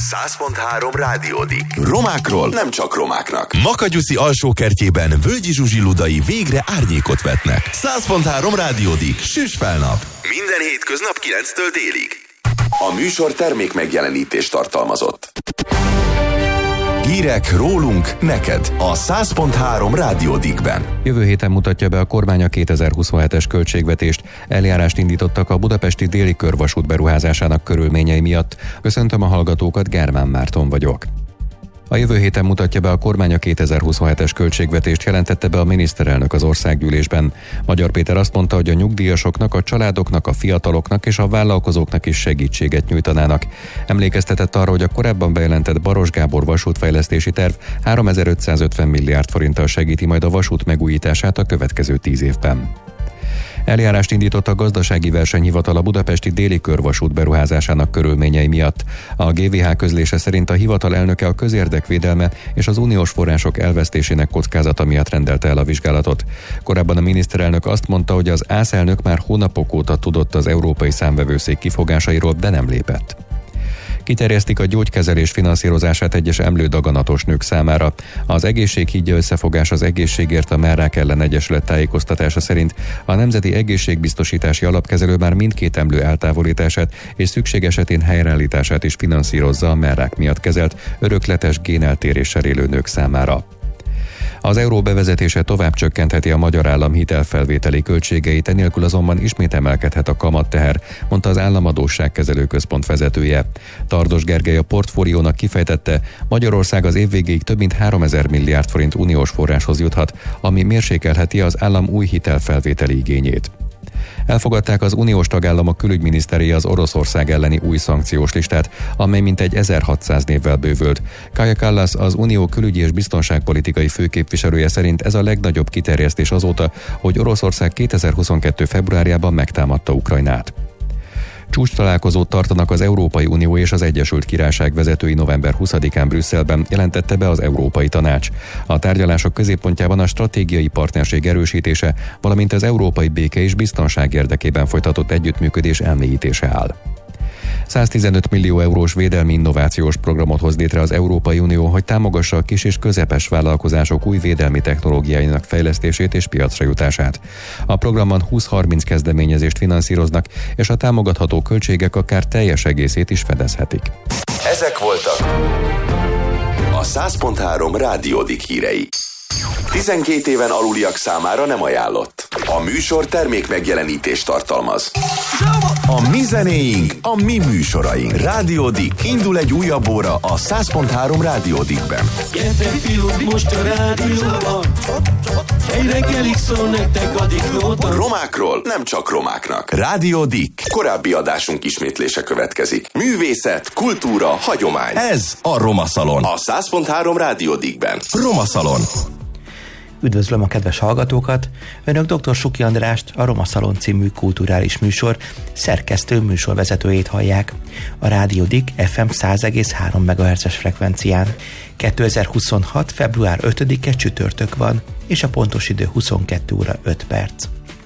100.3 Rádiódik. Romákról nem csak romáknak. Makanyuszi alsókertjében Völgyi Zsuzsi Ludai végre árnyékot vetnek. 100.3 Rádiódik. Süss fel nap. Minden hétköznap 9-től délig. A műsor termék megjelenítést tartalmazott. Hírek rólunk, neked a 100.3 Rádiódikben. Jövő héten mutatja be a kormány a 2027-es költségvetést. Eljárást indítottak a budapesti déli körvasút beruházásának körülményei miatt. Köszöntöm a hallgatókat, Germán Márton vagyok. A jövő héten mutatja be a kormány a 2027-es költségvetést, jelentette be a miniszterelnök az országgyűlésben. Magyar Péter azt mondta, hogy a nyugdíjasoknak, a családoknak, a fiataloknak és a vállalkozóknak is segítséget nyújtanának. Emlékeztetett arra, hogy a korábban bejelentett Baross Gábor vasútfejlesztési terv 3550 milliárd forinttal segíti majd a vasút megújítását a következő 10 évben. Eljárást indított a Gazdasági Versenyhivatal a budapesti déli körvasút beruházásának körülményei miatt. A GVH közlése szerint a hivatal elnöke a közérdekvédelme és az uniós források elvesztésének kockázata miatt rendelte el a vizsgálatot. Korábban a miniszterelnök azt mondta, hogy az ÁSZ elnök már hónapok óta tudott az Európai Számvevőszék kifogásairól, de nem lépett. Kiterjesztik a gyógykezelés finanszírozását egyes emlődaganatos nők számára. Az Egészséghídja Összefogás az Egészségért a Mellrák ellen egyesület tájékoztatása szerint a Nemzeti Egészségbiztosítási Alapkezelő már mindkét emlő eltávolítását és szükség esetén helyreállítását is finanszírozza a mellrák miatt kezelt örökletes géneltéréssel élő nők számára. Az euró bevezetése tovább csökkentheti a magyar állam hitelfelvételi költségeit, enélkül azonban ismét emelkedhet a kamatteher, mondta az Államadósságkezelő Központ vezetője. Tardos Gergely a Portfóliónak kifejtette, Magyarország az év végéig több mint 3000 milliárd forint uniós forráshoz juthat, ami mérsékelheti az állam új hitelfelvételi igényét. Elfogadták az uniós tagállamok külügyminiszterei az Oroszország elleni új szankciós listát, amely mintegy 1600 névvel bővült. Kaja Kallas, az unió külügyi és biztonságpolitikai főképviselője szerint ez a legnagyobb kiterjesztés azóta, hogy Oroszország 2022. februárjában megtámadta Ukrajnát. Csúcstalálkozót tartanak az Európai Unió és az Egyesült Királyság vezetői november 20-án Brüsszelben, jelentette be az Európai Tanács. A tárgyalások középpontjában a stratégiai partnerség erősítése, valamint az európai béke és biztonság érdekében folytatott együttműködés elmélyítése áll. 115 millió eurós védelmi innovációs programot hoz létre az Európai Unió, hogy támogassa a kis és közepes vállalkozások új védelmi technológiáinak fejlesztését és piacra jutását. A programban 20-30 kezdeményezést finanszíroznak, és a támogatható költségek akár teljes egészét is fedezhetik. Ezek voltak a 100.3 Rádiódik hírei. 12 éven aluliak számára nem ajánlott. A műsor termék megjelenítést tartalmaz. A mi zenéink, a mi műsoraink. Rádiódik. Indul egy újabb óra a 100.3 Rádiódikben. Gyertek fiúk, most a rádióban. Egy reggelig szól nektek a diklóban. Romákról nem csak romáknak. Rádiódik. Korábbi adásunk ismétlése következik. Művészet, kultúra, hagyomány. Ez a Roma Szalon. A 100.3 Rádiódikben. Roma Szalon. Üdvözlöm a kedves hallgatókat! Önök dr. Suki Andrást, a Roma Szalon című kulturális műsor szerkesztő műsorvezetőjét hallják. A Rádiódik FM 100,3 MHz-es frekvencián. 2026. február 5-e csütörtök van, és a pontos idő 22 óra 5 perc.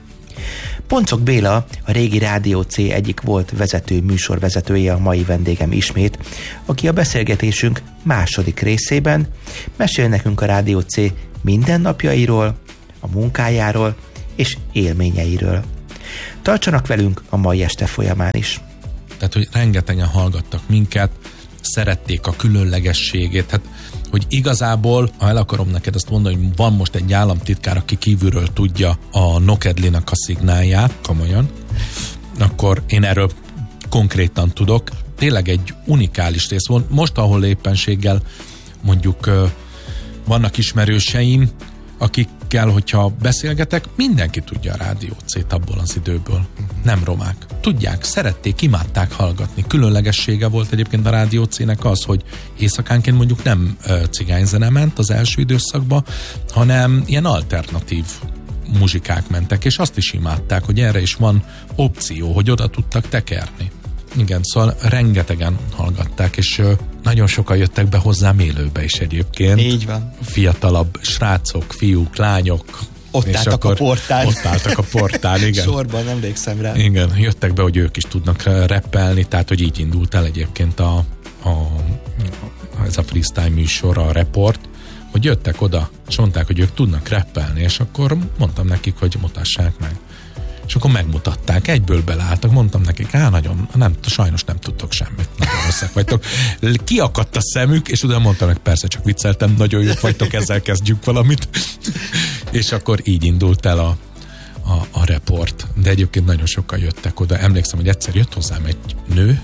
Poncok Béla, a régi Rádió C egyik volt vezető műsorvezetője a mai vendégem ismét, aki a beszélgetésünk második részében mesél nekünk a Rádió C mindennapjairól, a munkájáról és élményeiről. Tartsanak velünk a mai este folyamán is. Tehát, hogy rengetegen hallgattak minket, szerették a különlegességét, hát, hogy igazából, ha el akarom neked azt mondani, hogy van most egy államtitkár, aki kívülről tudja a Nokedlinak a szignálját, komolyan, akkor én erről konkrétan tudok. Tényleg egy unikális rész volt. Most, ahol éppenséggel mondjuk vannak ismerőseim, akikkel, hogyha beszélgetek, mindenki tudja a Rádió C-t abból az időből. Nem romák. Tudják, szerették, imádták hallgatni. Különlegessége volt egyébként a Rádió C-nek az, hogy éjszakánként mondjuk nem cigányzene ment az első időszakban, hanem ilyen alternatív muzsikák mentek, és azt is imádták, hogy erre is van opció, hogy oda tudtak tekerni. Igen, szóval rengetegen hallgatták, és nagyon sokan jöttek be hozzám élőbe is egyébként. Így van. Fiatalabb srácok, fiúk, lányok. Ott álltak a portán. Ott álltak a portán, igen. Sorban, emlékszem rá. Igen, jöttek be, hogy ők is tudnak rappelni, tehát hogy így indult el egyébként a ez a freestyle műsor, a Report, hogy jöttek oda, és mondták, hogy ők tudnak rappelni, és akkor mondtam nekik, hogy mutassák meg. És akkor megmutatták, egyből beleálltak, mondtam nekik, sajnos nem tudtok semmit, nagyon rosszak vagytok. Kiakadt a szemük, és utána mondtam meg, persze, csak vicceltem, nagyon jók vagytok, ezzel kezdjük valamit. És akkor így indult el a Report. De egyébként nagyon sokan jöttek oda. Emlékszem, hogy egyszer jött hozzám egy nő,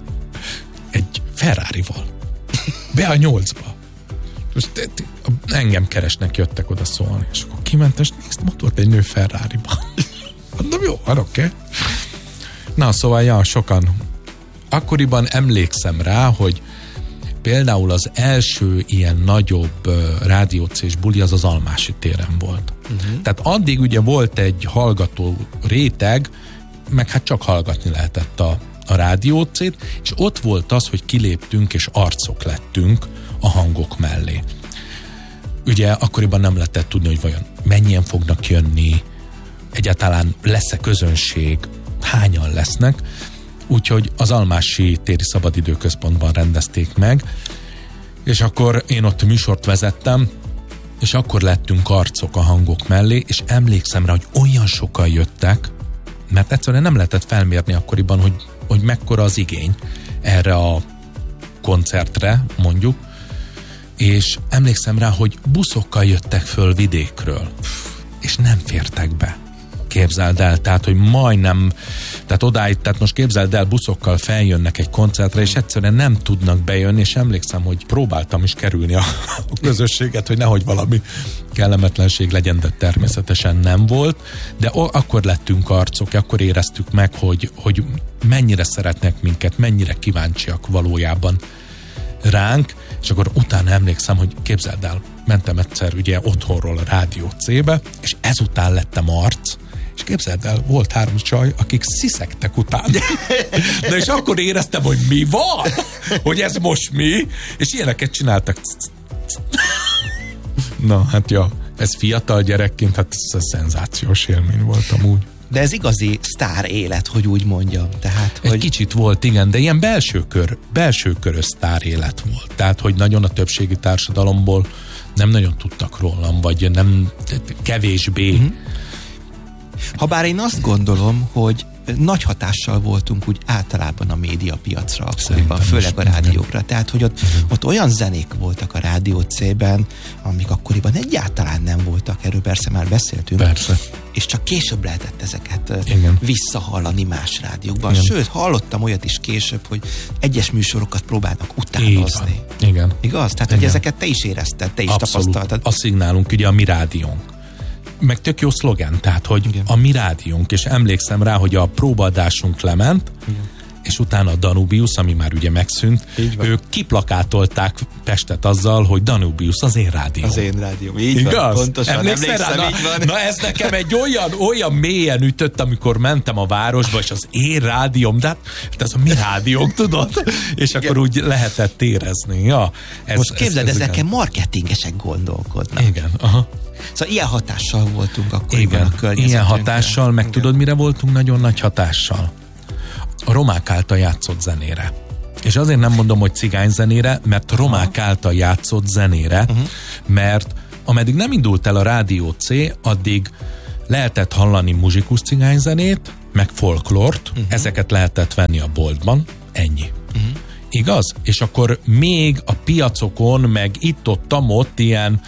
egy Ferrarival. Be a 8-ba. Most engem keresnek, jöttek oda szólni, és akkor kiment, és nézd, ott volt egy nő Ferrariba. Mondom, jó, oké. Na, szóval, sokan. Akkoriban emlékszem rá, hogy például az első ilyen nagyobb rádiócés buli az Almási téren volt. Tehát addig ugye volt egy hallgató réteg, meg hát csak hallgatni lehetett a rádiócét, és ott volt az, hogy kiléptünk és arcok lettünk a hangok mellé. Ugye akkoriban nem lehetett tudni, hogy vajon mennyien fognak jönni, egyáltalán lesz-e közönség, hányan lesznek, úgyhogy az Almási téri szabadidőközpontban rendezték meg, és akkor én ott műsort vezettem, és akkor lettünk arcok a hangok mellé, és emlékszem rá, hogy olyan sokan jöttek, mert egyszerűen nem lehetett felmérni akkoriban, hogy mekkora az igény erre a koncertre, mondjuk, és emlékszem rá, hogy buszokkal jöttek föl vidékről, és nem fértek be. Képzeld el, tehát, hogy majdnem, tehát odáig, tehát most képzeld el, buszokkal feljönnek egy koncertre, és egyszerűen nem tudnak bejönni, és emlékszem, hogy próbáltam is kerülni a közösséget, hogy nehogy valami kellemetlenség legyen, de természetesen nem volt, de akkor lettünk arcok, akkor éreztük meg, hogy mennyire szeretnek minket, mennyire kíváncsiak valójában ránk, és akkor utána emlékszem, hogy képzeld el, mentem egyszer ugye otthonról a Rádió C-be, és ezután lettem arc, és képzeld el, volt 3 csaj, akik sziszegtek utána. De és akkor éreztem, hogy mi van? Hogy ez most mi? És ilyeneket csináltak. Na, hát ja, ez fiatal gyerekként, hát ez szenzációs élmény volt amúgy. De ez igazi sztár élet, hogy úgy mondjam. Tehát, egy kicsit volt, igen, de ilyen belső körös sztár élet volt. Tehát, hogy nagyon a többségi társadalomból nem nagyon tudtak rólam, vagy nem, kevésbé. Habár én azt gondolom, hogy nagy hatással voltunk úgy általában a médiapiacra akkoriban, főleg a rádiókra. Tehát, hogy ott olyan zenék voltak a Rádió C-ben, amik akkoriban egyáltalán nem voltak, erről persze már beszéltünk. Persze. És csak később lehetett ezeket igen. visszahallani más rádiókban. Igen. Sőt, hallottam olyat is később, hogy egyes műsorokat próbálnak utánozni. Igen. Igaz? Tehát, hogy ezeket te is érezted, te is tapasztaltad. A szignálunk, ugye a mi rádiónk. Meg tök jó szlogen, tehát, hogy igen. a mi rádiónk, és emlékszem rá, hogy a próbaadásunk lement, igen. és utána a Danubius, ami már ugye megszűnt, ők kiplakátolták Pestet azzal, hogy Danubius az én rádióm. Az én rádióm, így igaz? Van, pontosan, emlékszem rá? Így van. Na ez nekem egy olyan mélyen ütött, amikor mentem a városba, és az én rádióm, de hát ez a mi rádiónk, tudod? És igen. akkor úgy lehetett érezni. Ja, most képzeld, ezeken marketingesek gondolkodnak. Igen, aha. Szóval ilyen hatással voltunk akkoriban a környezetünkre. Ilyen hatással, meg tudod, mire voltunk nagyon nagy hatással? A romák által játszott zenére. És azért nem mondom, hogy cigányzenére, mert romák által játszott zenére, mert ameddig nem indult el a Rádió C, addig lehetett hallani muzsikus cigányzenét, meg folklort, ezeket lehetett venni a boltban, ennyi. Igaz? És akkor még a piacokon, meg itt-ott ilyen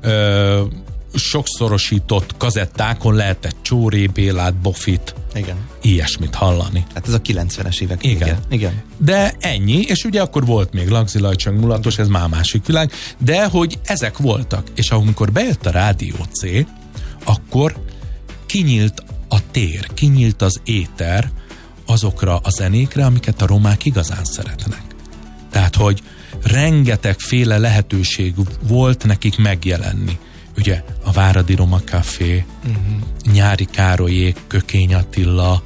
sokszorosított kazettákon lehetett Csóré Bélát, Bofit, igen. ilyesmit hallani. Hát ez a 90-es évek. Igen. De ennyi, és ugye akkor volt még Lagzi Lajcsang Mulatos, ez már másik világ, de hogy ezek voltak, és amikor bejött a Rádió C, akkor kinyílt a tér, kinyílt az éter azokra a zenékre, amiket a romák igazán szeretnek. Tehát, hogy rengetegféle lehetőség volt nekik megjelenni. Ugye a Váradi Roma Café, Nyári Károlyék, Kökény Attila,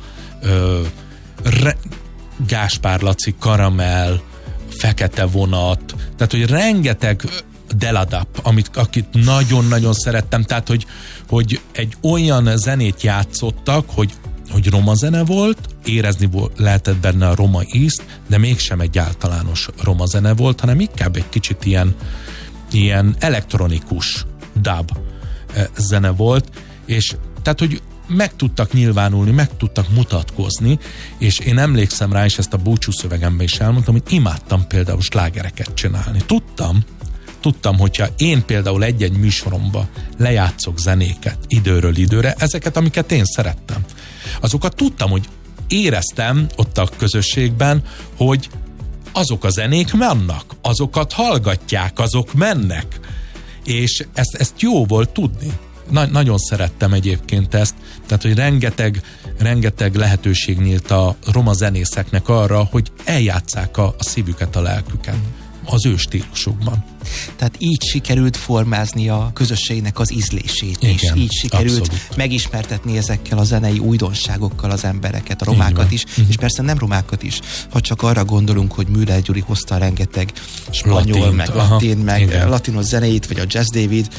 Gáspár Laci, Karamell, Fekete Vonat, tehát hogy rengeteg Deladap, akit nagyon-nagyon szerettem, tehát hogy egy olyan zenét játszottak, hogy roma zene volt, érezni lehetett benne a roma ízt, de mégsem egy általános roma zene volt, hanem inkább egy kicsit ilyen elektronikus dub zene volt, és tehát, hogy meg tudtak nyilvánulni, meg tudtak mutatkozni, és én emlékszem rá, és ezt a búcsú szövegemben is elmondtam, hogy imádtam például slágereket csinálni. Tudtam, hogyha én például egy-egy műsoromba lejátszok zenéket időről időre, ezeket, amiket én szerettem, azokat tudtam, hogy éreztem ott a közösségben, hogy azok a zenék mennek, azokat hallgatják, azok mennek, és ezt jó volt tudni. Nagyon szerettem egyébként ezt, tehát, hogy rengeteg lehetőség nyílt a roma zenészeknek arra, hogy eljátsszák a szívüket, a lelküket az ő stílusukban. Tehát így sikerült formázni a közösségnek az ízlését, és így sikerült abszolút megismertetni ezekkel a zenei újdonságokkal az embereket, a romákat is, és persze nem romákat is, ha csak arra gondolunk, hogy Müller Gyuri hozta rengeteg spanyol, meg latin, meg latinos zenéit, vagy a Jazz David,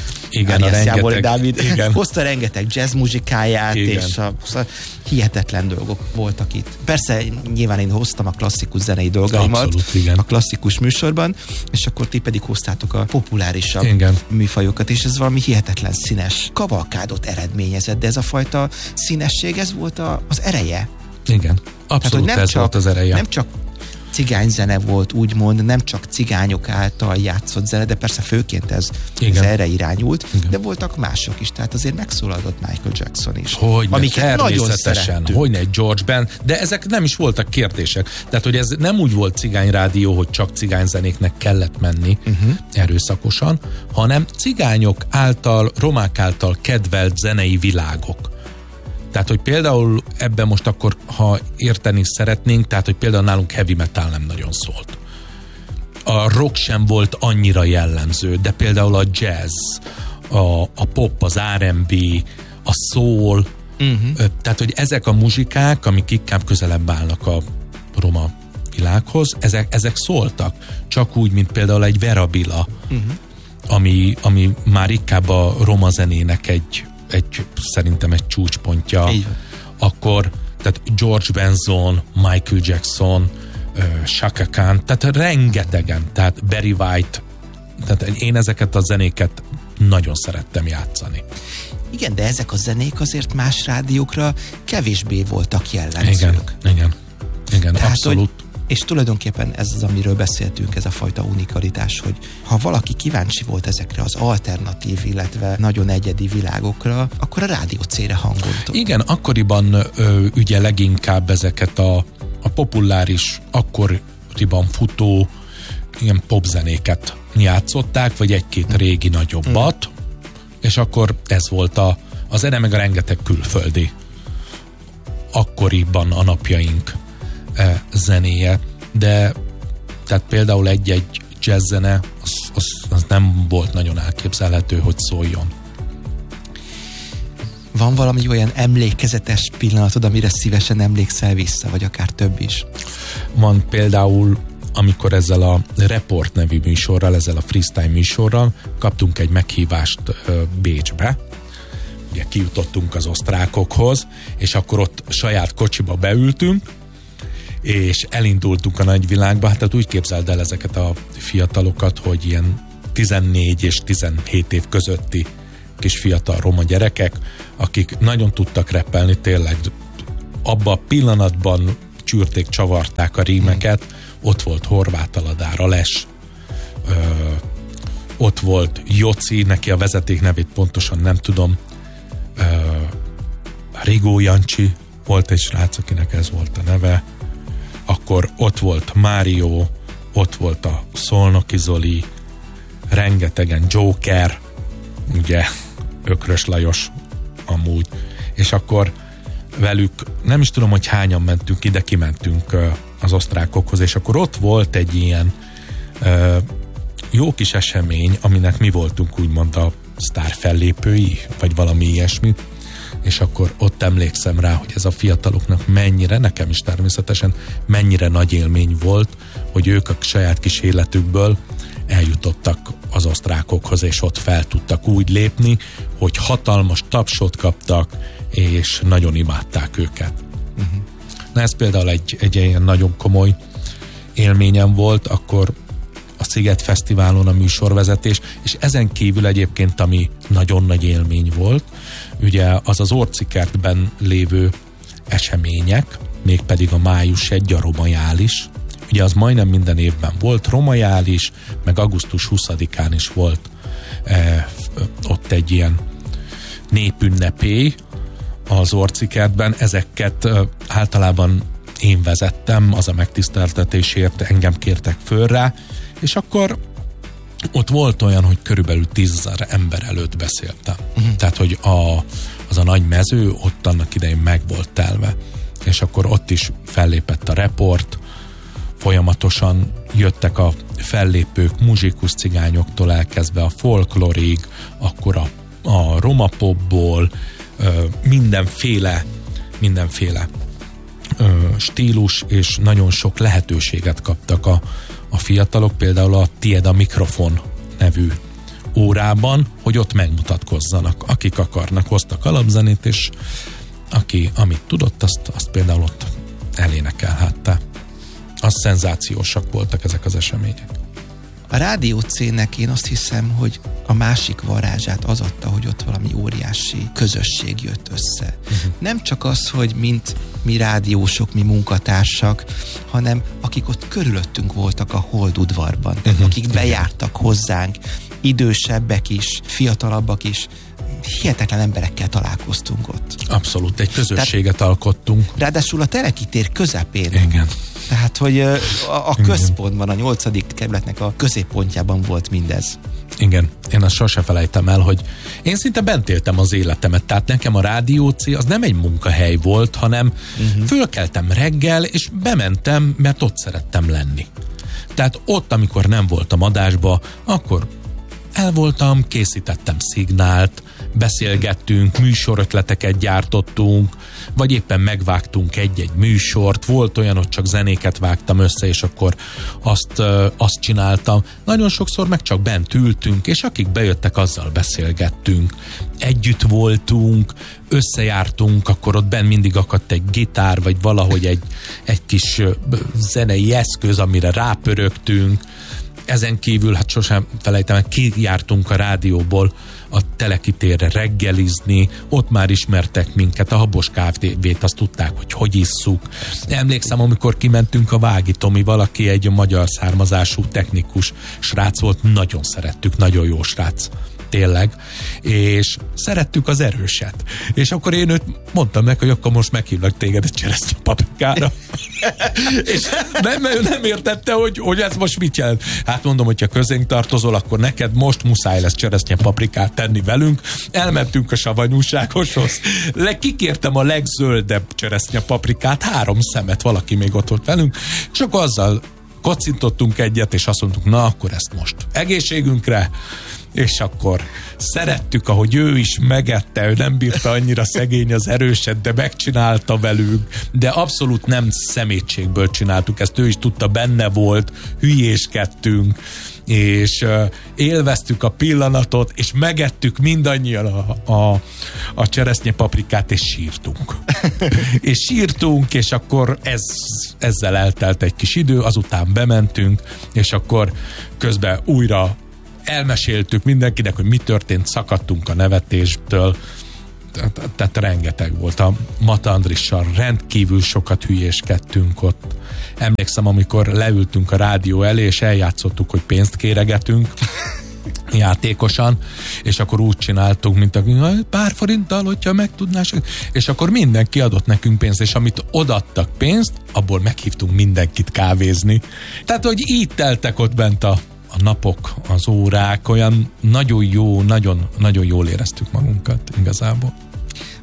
hozta rengeteg jazz muzsikáját, és hihetetlen dolgok voltak itt. Persze nyilván én hoztam a klasszikus zenei dolgaimat a klasszikus műsorban, és akkor ti pedig hoztátok a populárisabb műfajokat, és ez valami hihetetlen színes kavalkádot eredményezett, de ez a fajta színesség, ez volt az ereje. Igen, abszolút tehát, ez volt az ereje. Nem csak cigányzene volt, úgymond, nem csak cigányok által játszott zene, de persze főként ez erre irányult, de voltak mások is, tehát azért megszólaltott Michael Jackson is. Hogyne, természetesen, hogyne egy George Ben, de ezek nem is voltak kérdések. Tehát, hogy ez nem úgy volt cigányrádió, hogy csak cigányzenéknek kellett menni erőszakosan, hanem cigányok által, romák által kedvelt zenei világok. Tehát, hogy például ebben most akkor, ha érteni szeretnénk, tehát, hogy például nálunk heavy metal nem nagyon szólt. A rock sem volt annyira jellemző, de például a jazz, a pop, az R&B, a soul, tehát, hogy ezek a muzsikák, amik inkább közelebb állnak a roma világhoz, ezek szóltak. Csak úgy, mint például egy Verabila, ami már inkább a roma zenének szerintem egy csúcspontja. Akkor, tehát George Benson, Michael Jackson, Chaka Khan, tehát rengetegen, tehát Barry White, tehát én ezeket a zenéket nagyon szerettem játszani. Igen, de ezek a zenék azért más rádiókra kevésbé voltak jellemzők. Igen, tehát, abszolút. És tulajdonképpen ez az, amiről beszéltünk, ez a fajta unikalitás, hogy ha valaki kíváncsi volt ezekre az alternatív, illetve nagyon egyedi világokra, akkor a Rádió C-re hangoltuk. Igen, akkoriban ugye leginkább ezeket a populáris, akkoriban futó ilyen popzenéket játszották, vagy egy-két régi nagyobbat, és akkor ez volt a zene, meg a rengeteg külföldi akkoriban a napjaink zenéje, de tehát például egy jazz-zene az nem volt nagyon elképzelhető, hogy szóljon. Van valami olyan emlékezetes pillanatod, amire szívesen emlékszel vissza, vagy akár több is? Van például, amikor ezzel a Report nevű műsorral, ezzel a freestyle műsorral kaptunk egy meghívást Bécsbe. Ugye kijutottunk az osztrákokhoz, és akkor ott saját kocsiba beültünk, és elindultunk a nagyvilágba. Hát úgy képzeld el ezeket a fiatalokat, hogy ilyen 14 és 17 év közötti kis fiatal roma gyerekek, akik nagyon tudtak rappelni, tényleg abban a pillanatban csűrték, csavarták a rímeket. Ott volt Horváth Aladár, Ales, ott volt Joci, neki a vezeték nevét pontosan nem tudom, Rigó Jancsi volt egy srác, akinek ez volt a neve, akkor ott volt Mário, ott volt a Szolnoki Zoli, rengetegen, Joker, ugye Ökrös Lajos amúgy, és akkor velük, nem is tudom, hogy hányan mentünk ide, kimentünk az osztrákokhoz, és akkor ott volt egy ilyen jó kis esemény, aminek mi voltunk úgymond a sztár fellépői, vagy valami ilyesmi, és akkor ott emlékszem rá, hogy ez a fiataloknak mennyire, nekem is természetesen, mennyire nagy élmény volt, hogy ők a saját kis életükből eljutottak az osztrákokhoz, és ott fel tudtak úgy lépni, hogy hatalmas tapsot kaptak, és nagyon imádták őket. Na ez például egy ilyen nagyon komoly élményem volt, akkor a Sziget Fesztiválon a műsorvezetés, és ezen kívül egyébként, ami nagyon nagy élmény volt, ugye az Orcikertben lévő események, mégpedig a május 1, a Romajális. Ugye az majdnem minden évben volt Romajális, meg augusztus 20-án is volt ott egy ilyen népünnepély az Orcikertben. Ezeket általában én vezettem, az a megtiszteltetésért engem kértek föl rá, és akkor ott volt olyan, hogy körülbelül 10 000 ember előtt beszéltem. Tehát, hogy az a nagy mező ott annak idején meg volt telve. És akkor ott is fellépett a report, folyamatosan jöttek a fellépők, muzsikus cigányoktól elkezdve a folklorig, akkor a roma popból, mindenféle stílus, és nagyon sok lehetőséget kaptak a fiatalok, például a Tied a mikrofon nevű órában, hogy ott megmutatkozzanak. Akik akarnak, hoztak alapzenét, és aki amit tudott, azt például ott elénekelhette. Az szenzációsak voltak ezek az események. A Rádió C-nek én azt hiszem, hogy a másik varázsát az adta, hogy ott valami óriási közösség jött össze. Nem csak az, hogy mint mi rádiósok, mi munkatársak, hanem akik ott körülöttünk voltak a Holdudvarban, akik bejártak hozzánk, idősebbek is, fiatalabbak is, hihetetlen emberekkel találkoztunk ott. Abszolút, egy közösséget alkottunk. Ráadásul a Teleki tér közepén. Igen. Tehát, hogy a központban, a 8. kerületnek a középpontjában volt mindez. Igen, én azt sose felejtem el, hogy én szinte bent éltem az életemet, tehát nekem a Rádió C az nem egy munkahely volt, hanem fölkeltem reggel, és bementem, mert ott szerettem lenni. Tehát ott, amikor nem voltam adásba, akkor el voltam, készítettem szignált, beszélgettünk, műsorötleteket gyártottunk, vagy éppen megvágtunk egy-egy műsort. Volt olyan, hogy csak zenéket vágtam össze, és akkor azt csináltam. Nagyon sokszor meg csak bent ültünk, és akik bejöttek, azzal beszélgettünk. Együtt voltunk, összejártunk, akkor ott benn mindig akadt egy gitár, vagy valahogy egy kis zenei eszköz, amire rápörögtünk. Ezen kívül, hát sosem felejtem el, kijártunk a rádióból a Teleki térre reggelizni, ott már ismertek minket, a Habos Kft-t, azt tudták, hogy isszuk. Emlékszem, amikor kimentünk a Vági Tomival, aki egy magyar származású technikus srác volt, nagyon szerettük, nagyon jó srác. Tényleg, és szerettük az erőset. És akkor én őt mondtam neki, hogy akkor most meghívlak téged egy cseresznyepaprikára. És nem értette, hogy ez most mit jelent. Hát mondom, hogyha közénk tartozol, akkor neked most muszáj lesz cseresznyepaprikát tenni velünk. Elmentünk a savanyúságoshoz. Kikértem a legzöldebb cseresznyepaprikát, 3 szemet, valaki még ott volt velünk, és akkor azzal kocintottunk egyet, és azt mondtuk, na akkor ezt most egészségünkre. És akkor szerettük, ahogy ő is megette, ő nem bírta annyira szegény az erőset, de megcsinálta velünk, de abszolút nem szemétségből csináltuk ezt, ő is tudta, benne volt, hülyéskedtünk, és élveztük a pillanatot, és megettük mindannyian a cseresznyepaprikát, és sírtunk. És sírtunk, és akkor ezzel eltelt egy kis idő, azután bementünk, és akkor közben újra elmeséltük mindenkinek, hogy mi történt, szakadtunk a nevetéstől, tehát rengeteg volt. A Mata Andrissal rendkívül sokat hülyéskedtünk ott. Emlékszem, amikor leültünk a rádió elé, és eljátszottuk, hogy pénzt kéregetünk játékosan, és akkor úgy csináltunk, mint a pár forinttal, hogyha megtudnás, és akkor mindenki adott nekünk pénzt, és amit odaadtak pénzt, abból meghívtunk mindenkit kávézni. Tehát, hogy így teltek ott bent a napok, az órák, olyan nagyon jó, nagyon jól éreztük magunkat igazából.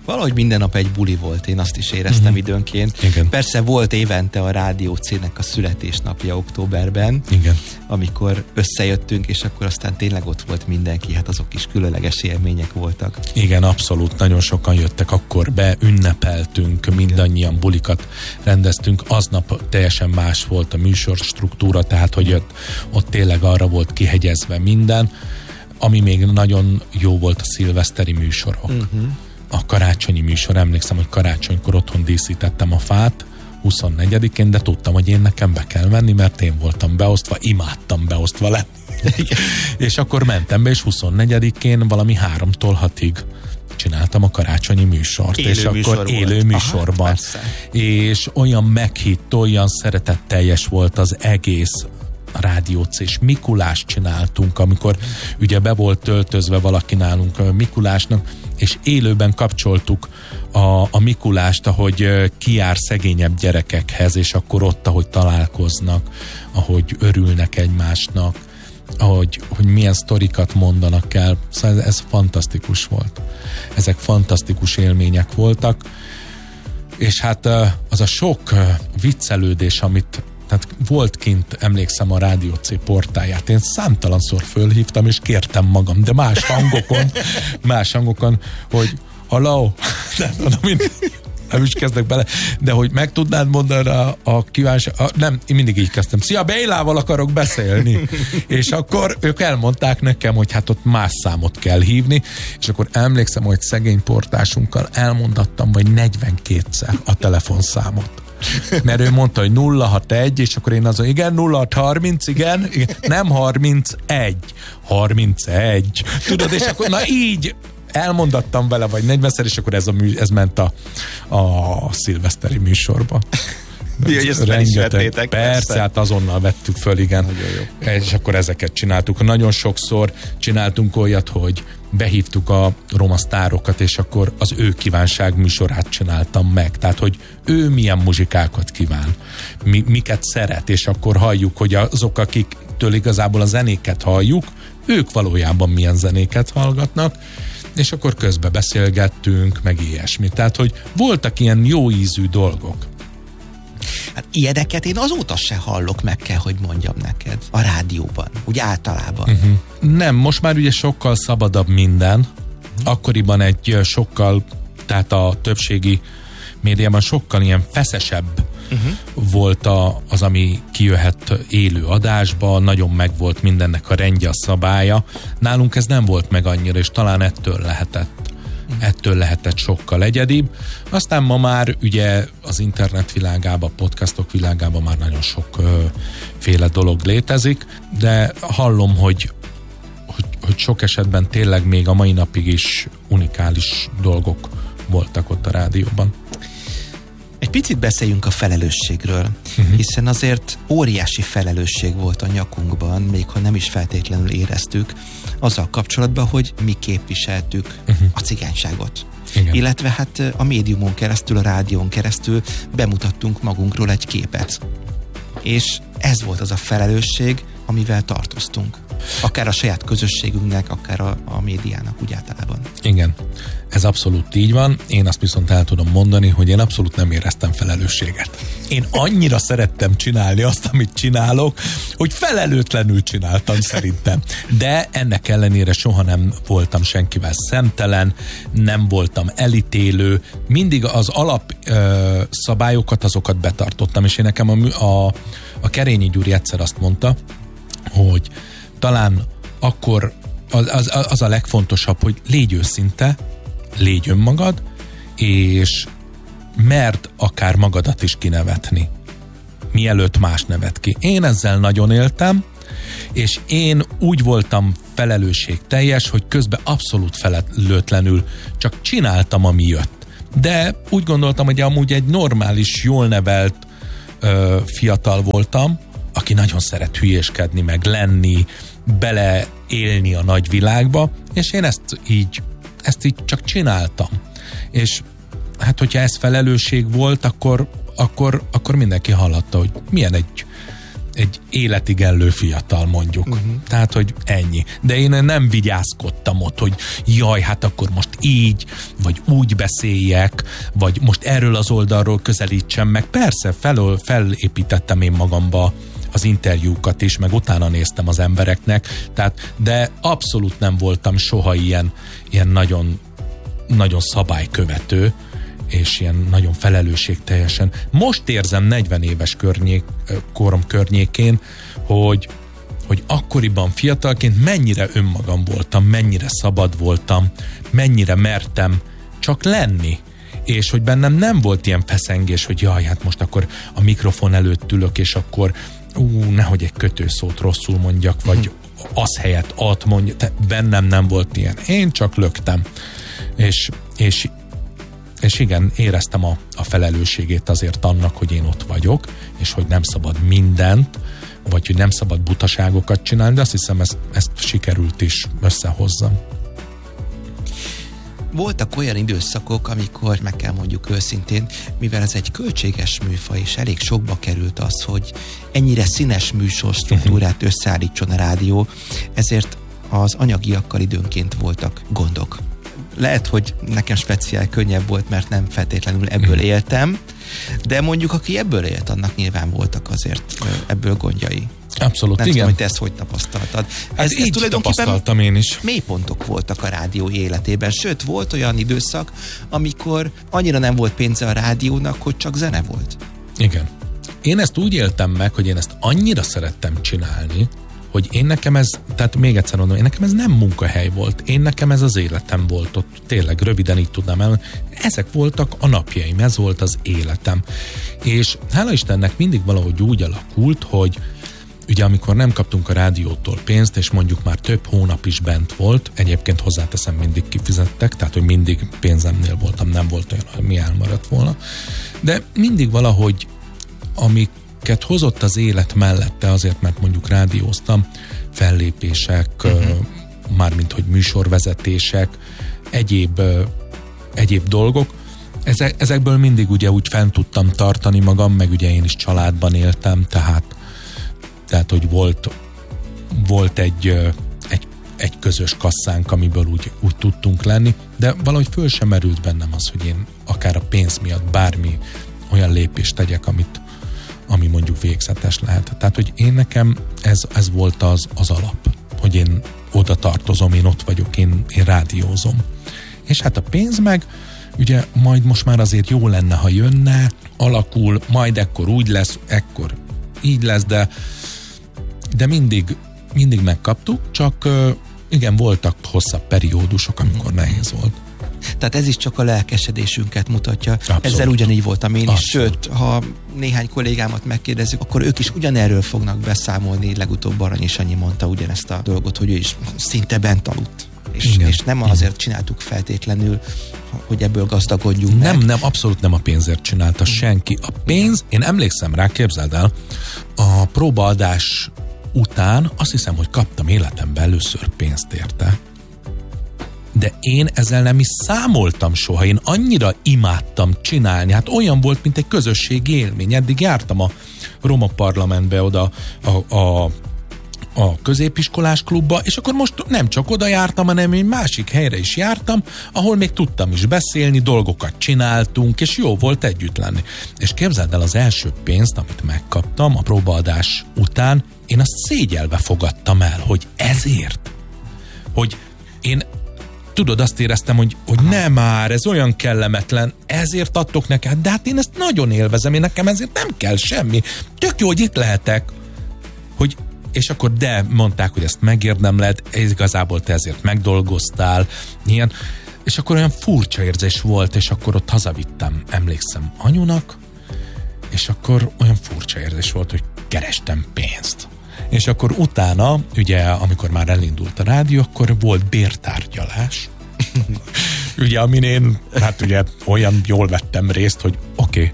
Valahogy minden nap egy buli volt, én azt is éreztem időnként. Igen. Persze volt évente a Rádió C-nek a születésnapja októberben, Igen. amikor összejöttünk, és akkor aztán tényleg ott volt mindenki, hát azok is különleges élmények voltak. Igen, abszolút, nagyon sokan jöttek akkor be, ünnepeltünk, mindannyian bulikat rendeztünk, aznap teljesen más volt a műsor struktúra, tehát hogy ott tényleg arra volt kihegyezve minden, ami még nagyon jó volt a szilveszteri műsorok. A karácsonyi műsor, emlékszem, hogy karácsonykor otthon díszítettem a fát, 24-én, de tudtam, hogy én nekem be kell menni, mert én voltam beosztva, imádtam beosztva lenni. És akkor mentem be, és 24-én valami 3-tól 6-ig csináltam a karácsonyi műsort. Élő és műsor akkor volt. élő műsorban. Aha, és olyan meghitt, olyan szeretetteljes volt az egész Rádió C, és Mikulást csináltunk, amikor ugye be volt töltözve valaki nálunk Mikulásnak, és élőben kapcsoltuk a Mikulást, ahogy kijár szegényebb gyerekekhez, és akkor ott, ahogy találkoznak, ahogy örülnek egymásnak, hogy milyen sztorikat mondanak el. Szóval ez fantasztikus volt. Ezek fantasztikus élmények voltak, és hát az a sok viccelődés, amit tehát volt kint, emlékszem, a Rádió C portáját. Én számtalanszor fölhívtam, és kértem magam, de más hangokon, hogy halló, nem is kezdek bele, de hogy meg tudnád mondani a kíváncsi... Nem, én mindig így kezdtem. Szia, Bélával akarok beszélni. És akkor ők elmondták nekem, hogy hát ott más számot kell hívni, és akkor emlékszem, hogy szegény portásunkkal elmondattam, vagy 42-szer a telefonszámot. Mert ő mondta, hogy 061, és akkor én azon, igen, 0630, igen, nem 31, 31. Tudod, és akkor na így elmondattam vele, vagy 40-szer, és akkor ez ment a szilveszteri műsorba. Hogy ezt felismertétek. Persze, hát azonnal vettük föl, igen. És akkor ezeket csináltuk. Nagyon sokszor csináltunk olyat, hogy behívtuk a roma sztárokat, és akkor az ő kívánság műsorát csináltam meg. Tehát, hogy ő milyen muzsikákat kíván, miket szeret, és akkor halljuk, hogy azok, akiktől igazából a zenéket halljuk, ők valójában milyen zenéket hallgatnak, és akkor közbe beszélgettünk, meg ilyesmi. Tehát, hogy voltak ilyen jó ízű dolgok. Hát ilyeneket én azóta se hallok, meg kell, hogy mondjam neked. A rádióban, úgy általában. Nem, most már ugye sokkal szabadabb minden. Akkoriban egy sokkal, tehát a többségi médiában sokkal ilyen feszesebb volt az, ami kijöhet élő adásba, nagyon meg volt mindennek a rendje, a szabálya. Nálunk ez nem volt meg annyira, és talán ettől lehetett sokkal egyedibb. Aztán ma már ugye az internet világában, podcastok világában már nagyon sokféle dolog létezik, de hallom, hogy sok esetben tényleg még a mai napig is unikális dolgok voltak ott a rádióban. Egy picit beszéljünk a felelősségről, hiszen azért óriási felelősség volt a nyakunkban, még ha nem is feltétlenül éreztük, azzal kapcsolatban, hogy mi képviseltük a cigányságot. Igen. Illetve hát a médiumon keresztül, a rádión keresztül bemutattunk magunkról egy képet. És ez volt az a felelősség, amivel tartoztunk. Akár a saját közösségünknek, akár a médiának úgy általában. Igen, ez abszolút így van. Én azt viszont el tudom mondani, hogy én abszolút nem éreztem felelősséget. Én annyira szerettem csinálni azt, amit csinálok, hogy felelőtlenül csináltam szerintem. De ennek ellenére soha nem voltam senkivel szemtelen, nem voltam elítélő, mindig az alapszabályokat, azokat betartottam, és én nekem a Kerényi Gyuri egyszer azt mondta, hogy talán akkor az a legfontosabb, hogy légy őszinte, légy önmagad, és merd akár magadat is kinevetni, mielőtt más nevet ki. Én ezzel nagyon éltem, és én úgy voltam felelősségteljes, hogy közben abszolút felelőtlenül csak csináltam, ami jött. De úgy gondoltam, hogy amúgy egy normális, jól nevelt fiatal voltam, aki nagyon szeret hülyéskedni, meg lenni, beleélni a nagyvilágba, és én ezt így csak csináltam. És hát, hogyha ez felelősség volt, akkor mindenki hallotta, hogy milyen egy életigenlő fiatal mondjuk. Tehát, hogy ennyi. De én nem vigyázkodtam ott, hogy jaj, hát akkor most így, vagy úgy beszéljek, vagy most erről az oldalról közelítsem meg. Persze, felépítettem én magamba az interjúkat is, meg utána néztem az embereknek, tehát, de abszolút nem voltam soha ilyen nagyon, nagyon szabálykövető, és ilyen nagyon felelősségteljesen. Most érzem 40 éves korom környékén, hogy akkoriban fiatalként mennyire önmagam voltam, mennyire szabad voltam, mennyire mertem csak lenni. És hogy bennem nem volt ilyen feszengés, hogy jaj, hát most akkor a mikrofon előtt ülök, és akkor nehogy egy kötőszót rosszul mondjak, vagy az helyett mondjak. Bennem nem volt ilyen. Én csak löktem. És igen, éreztem a felelősségét azért annak, hogy én ott vagyok, és hogy nem szabad mindent, vagy hogy nem szabad butaságokat csinálni, de azt hiszem, ezt sikerült is összehozzam. Voltak olyan időszakok, amikor, meg kell mondjuk őszintén, mivel ez egy költséges műfaj, és elég sokba került az, hogy ennyire színes műsor struktúrát összeállítson a rádió, ezért az anyagiakkal időnként voltak gondok. Lehet, hogy nekem speciál könnyebb volt, mert nem feltétlenül ebből éltem, de mondjuk aki ebből élt, annak nyilván voltak azért ebből gondjai. Abszolút, nem igen. tudom, hogy te ezt hogy tapasztaltad. Ez így tapasztaltam én is. Mélypontok voltak a rádió életében, sőt, volt olyan időszak, amikor annyira nem volt pénze a rádiónak, hogy csak zene volt. Igen. Én ezt úgy éltem meg, hogy én ezt annyira szerettem csinálni, hogy én nekem ez, tehát még egyszer mondom, én nekem ez nem munkahely volt, én nekem ez az életem volt ott, tényleg röviden így tudnám elmondani. Ezek voltak a napjaim, ez volt az életem. És hála Istennek mindig valahogy úgy alakult, hogy ugye amikor nem kaptunk a rádiótól pénzt, és mondjuk már több hónap is bent volt, egyébként hozzáteszem, mindig kifizettek, tehát hogy mindig pénzemnél voltam, nem volt olyan, hogy mi elmaradt volna. De mindig valahogy, amiket hozott az élet mellette, azért, mert mondjuk rádióztam, fellépések, mármint hogy műsorvezetések, egyéb dolgok, ezekből mindig ugye úgy fent tudtam tartani magam, meg ugye én is családban éltem, tehát hogy volt egy közös kasszánk, amiből úgy tudtunk lenni, de valahogy föl sem merült bennem az, hogy én akár a pénz miatt bármi olyan lépést tegyek, ami mondjuk végzetes lehet. Tehát, hogy én nekem ez volt az alap, hogy én oda tartozom, én ott vagyok, én rádiózom. És hát a pénz meg, ugye majd most már azért jó lenne, ha jönne, alakul, majd ekkor úgy lesz, ekkor így lesz, de mindig megkaptuk, csak igen, voltak hosszabb periódusok, amikor nehéz volt. Tehát ez is csak a lelkesedésünket mutatja. Abszolút. Ezzel ugyanígy voltam én is. Abszolút. Sőt, ha néhány kollégámat megkérdezzük, akkor ők is ugyanerről fognak beszámolni. Legutóbb Arany is annyi mondta ugyanezt a dolgot, hogy ő is szinte bent aludt. És nem azért csináltuk feltétlenül, hogy ebből gazdagodjunk meg. Nem, abszolút nem a pénzért csinálta senki. A pénz, én emlékszem rá, képzeld el, a próbaadás után azt hiszem, hogy kaptam életemben először pénzt érte. De én ezzel nem is számoltam soha. Én annyira imádtam csinálni. Hát olyan volt, mint egy közösségi élmény. Eddig jártam a Roma Parlamentbe oda a középiskolás klubba, és akkor most nem csak oda jártam, hanem egy másik helyre is jártam, ahol még tudtam is beszélni, dolgokat csináltunk, és jó volt együtt lenni. És képzeld el, az első pénzt, amit megkaptam a próbaadás után, én azt szégyelve fogadtam el, hogy ezért. Hogy én tudod, azt éreztem, hogy nem már, ez olyan kellemetlen, ezért adtok neked, de hát én ezt nagyon élvezem, én nekem ezért nem kell semmi. Tök jó, hogy itt lehetek. És akkor mondták, hogy ezt megérdemled, igazából te ezért megdolgoztál, ilyen. És akkor olyan furcsa érzés volt, és akkor ott hazavittem, emlékszem, anyunak, és akkor olyan furcsa érzés volt, hogy kerestem pénzt. És akkor utána, ugye, amikor már elindult a rádió, akkor volt bértárgyalás. Ugye, amin én, hát ugye olyan jól vettem részt, hogy oké.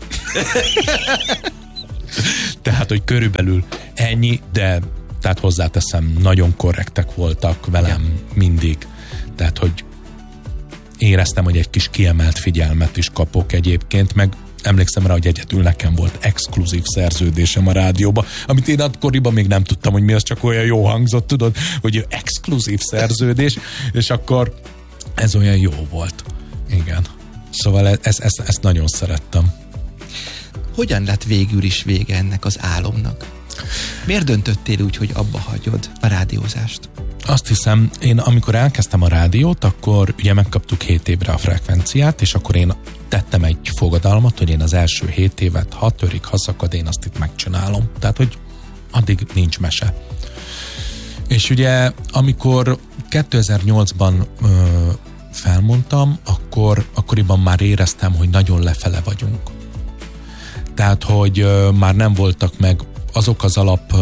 Tehát, hogy körülbelül ennyi, de tehát hozzáteszem, nagyon korrektek voltak velem mindig. Tehát, hogy éreztem, hogy egy kis kiemelt figyelmet is kapok egyébként, meg emlékszem rá, hogy egyedül nekem volt exkluzív szerződésem a rádióba, amit én akkoriban még nem tudtam, hogy mi az, csak olyan jó hangzott, tudod, hogy exkluzív szerződés, és akkor ez olyan jó volt. Igen. Szóval ezt nagyon szerettem. Hogyan lett végül is vége ennek az álomnak? Miért döntöttél úgy, hogy abba hagyod a rádiózást? Azt hiszem, én amikor elkezdtem a rádiót, akkor ugye megkaptuk 7 évre a frekvenciát, és akkor én tettem egy fogadalmat, hogy én az első 7 évet, ha törik, ha szakad, én azt itt megcsinálom. Tehát, hogy addig nincs mese. És ugye, amikor 2008-ban felmondtam, akkoriban már éreztem, hogy nagyon lefele vagyunk. Tehát, hogy már nem voltak meg azok az alap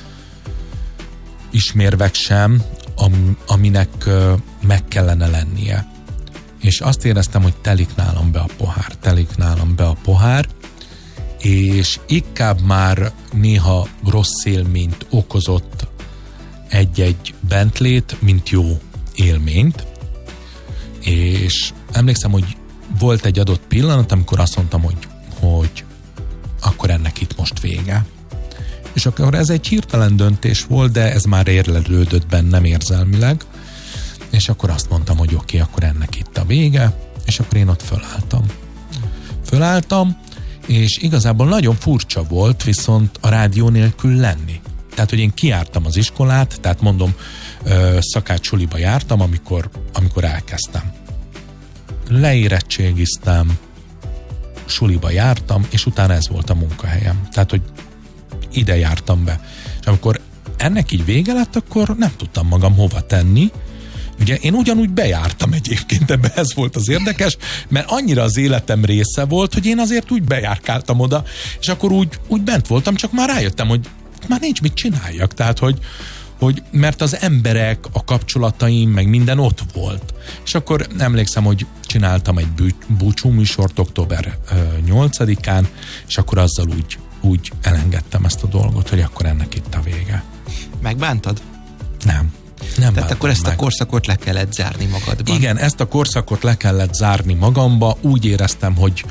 ismérvek sem, aminek meg kellene lennie. És azt éreztem, hogy telik nálam be a pohár, és inkább már néha rossz élményt okozott egy-egy Bentley-t, mint jó élményt. És emlékszem, hogy volt egy adott pillanat, amikor azt mondtam, hogy akkor ennek itt most vége. És akkor ez egy hirtelen döntés volt, de ez már érlelődött bennem érzelmileg, és akkor azt mondtam, hogy oké, akkor ennek itt a vége, és akkor én ott fölálltam, és igazából nagyon furcsa volt viszont a rádió nélkül lenni. Tehát, hogy én kijártam az iskolát, tehát mondom, szakácsuliba jártam, amikor elkezdtem. Leérettségiztem, suliba jártam, és utána ez volt a munkahelyem. Tehát, hogy ide jártam be. És amikor ennek így vége lett, akkor nem tudtam magam hova tenni. Ugye én ugyanúgy bejártam egyébként, ebbe ez volt az érdekes, mert annyira az életem része volt, hogy én azért úgy bejárkáltam oda, és akkor úgy bent voltam, csak már rájöttem, hogy már nincs mit csináljak. Tehát, hogy mert az emberek, a kapcsolataim, meg minden ott volt. És akkor emlékszem, hogy csináltam egy búcsú műsort október 8-án, és akkor azzal úgy elengedtem ezt a dolgot, hogy akkor ennek itt a vége. Megbántad? Nem. Tehát akkor ezt a korszakot le kellett zárni magadban. Igen, ezt a korszakot le kellett zárni magamba. Úgy éreztem, hogy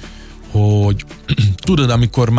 tudod, amikor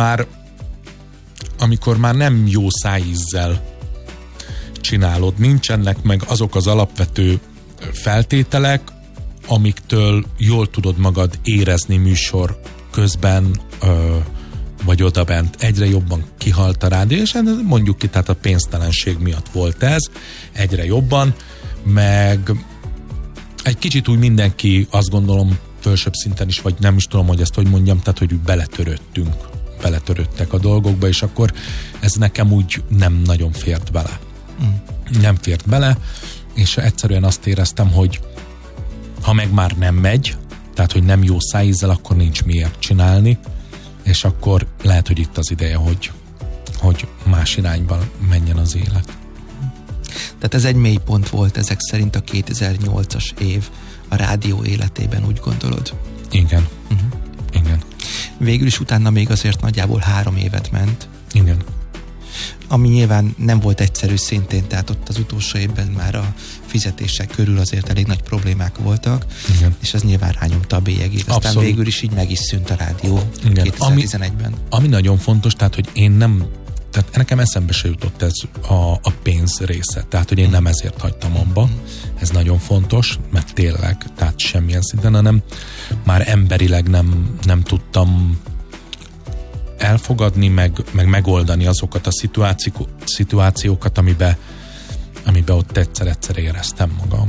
már nem jó szájízzel csinálod, nincsenek meg azok az alapvető feltételek, amiktől jól tudod magad érezni műsor közben, vagy odabent. Egyre jobban kihalt a rádió, és mondjuk ki, tehát a pénztelenség miatt volt ez, egyre jobban, meg egy kicsit úgy mindenki, azt gondolom, felsőbb szinten is, vagy nem is tudom, hogy ezt hogy mondjam, tehát, hogy beletörődtek a dolgokba, és akkor ez nekem úgy nem nagyon fért bele. Nem fért bele, és egyszerűen azt éreztem, hogy ha meg már nem megy, tehát, hogy nem jó szájízzel, akkor nincs miért csinálni, és akkor lehet, hogy itt az ideje, hogy más irányban menjen az élet. Tehát ez egy mélypont volt ezek szerint a 2008-as év a rádió életében, úgy gondolod? Igen. Igen. Végül is utána még azért nagyjából 3 évet ment. Igen. Ami nyilván nem volt egyszerű szintén, tehát ott az utolsó évben már a fizetések körül azért elég nagy problémák voltak, igen. És ez nyilván rányomta a bélyegét. Aztán abszolút. Végül is így meg is szűnt a rádió 2011-ben. Ami nagyon fontos, tehát, hogy én nem, tehát nekem eszembe se jutott ez a pénz része, tehát, hogy én nem ezért hagytam abba. Ez nagyon fontos, mert tényleg, tehát semmilyen szinten, hanem már emberileg nem tudtam elfogadni, meg megoldani azokat a szituációkat, amiben ott egyszer éreztem magam.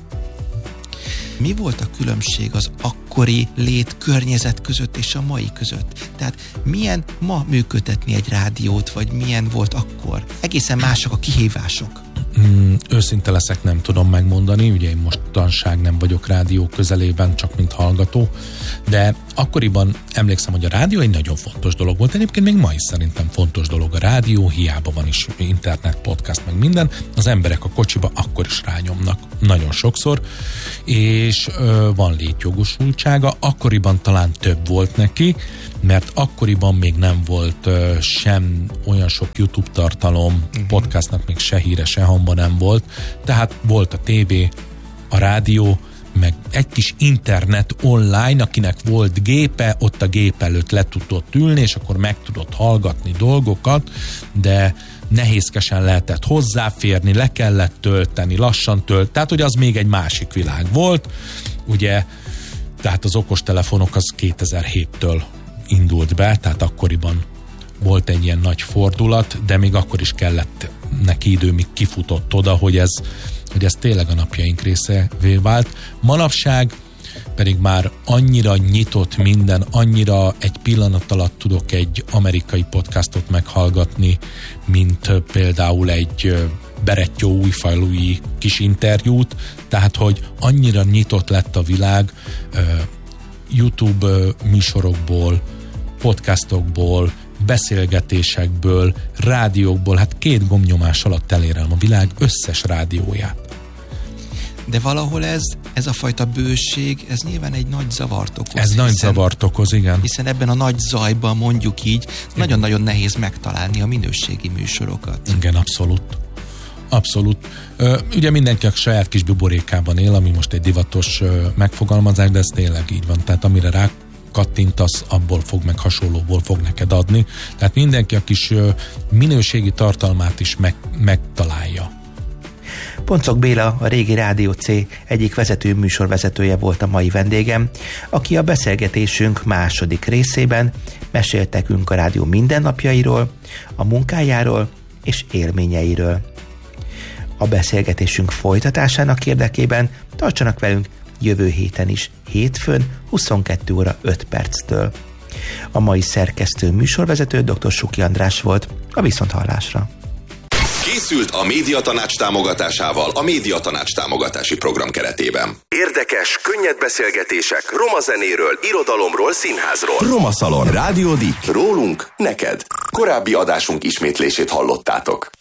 Mi volt a különbség az akkori létkörnyezet között és a mai között? Tehát milyen ma működtetni egy rádiót, vagy milyen volt akkor? Egészen mások a kihívások. Őszinte leszek, nem tudom megmondani, ugye én mostanság nem vagyok rádió közelében, csak mint hallgató, de akkoriban emlékszem, hogy a rádió egy nagyon fontos dolog volt. Egyébként még ma is szerintem fontos dolog a rádió, hiába van is internet, podcast, meg minden, az emberek a kocsiba akkor is rányomnak, nagyon sokszor, és van létjogosultsága, akkoriban talán több volt neki, mert akkoriban még nem volt sem olyan sok YouTube tartalom, podcastnak még se híre, se hamba nem volt, tehát volt a tévé, a rádió, meg egy kis internet online, akinek volt gépe, ott a gép előtt le tudott ülni, és akkor meg tudott hallgatni dolgokat, de nehézkesen lehetett hozzáférni, le kellett tölteni, lassan tehát hogy az még egy másik világ volt, ugye, tehát az okostelefonok az 2007-től indult be, tehát akkoriban volt egy ilyen nagy fordulat, de még akkor is kellett neki idő, míg kifutott oda, hogy ez tényleg a napjaink részévé vált. Manapság pedig már annyira nyitott minden, annyira egy pillanat alatt tudok egy amerikai podcastot meghallgatni, mint például egy Berettyó újfajlúi kis interjút, tehát hogy annyira nyitott lett a világ YouTube műsorokból, podcastokból, beszélgetésekből, rádiókból, hát 2 gombnyomás alatt elérem a világ összes rádióját. De valahol ez a fajta bőség, ez nyilván egy nagy zavart okoz. Ez nagy zavart okoz, igen. Hiszen ebben a nagy zajban, mondjuk így, nagyon-nagyon nehéz megtalálni a minőségi műsorokat. Igen, abszolút. Abszolút. Ugye mindenki a saját kis buborékában él, ami most egy divatos megfogalmazás, de ez tényleg így van. Tehát amire rá kattintasz, abból fog, meg hasonlóból fog neked adni. Tehát mindenki a kis minőségi tartalmát is megtalálja. Poncok Béla, a régi Rádió C egyik vezető műsorvezetője volt a mai vendégem, aki a beszélgetésünk második részében mesélt nekünk a rádió mindennapjairól, a munkájáról és élményeiről. A beszélgetésünk folytatásának érdekében tartsanak velünk jövő héten is, hétfőn 22 óra 5 perctől. A mai szerkesztő műsorvezető dr. Suki András volt, a viszonthallásra. Készült a Médiatanács támogatásával a Médiatanács támogatási program keretében. Érdekes, könnyed beszélgetések roma zenéről, irodalomról, színházról. Roma Szalon. Rádió Dik. Rólunk, neked. Korábbi adásunk ismétlését hallottátok.